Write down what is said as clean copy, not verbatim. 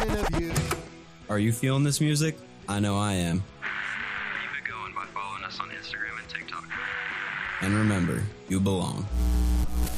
Are you feeling this music? I know I am. Keep it going by following us on Instagram and TikTok. And remember, you belong.